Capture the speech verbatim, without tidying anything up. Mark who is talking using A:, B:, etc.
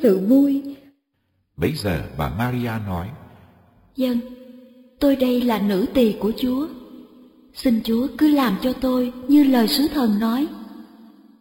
A: tự vui.
B: Bấy giờ bà Maria nói:
A: Vâng, tôi đây là nữ tỳ của Chúa. Xin Chúa cứ làm cho tôi như lời sứ thần nói.